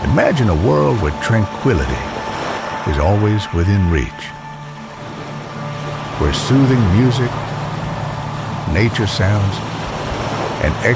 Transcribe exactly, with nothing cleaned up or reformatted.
Imagine a world where tranquility is always within reach, where soothing music, nature sounds, and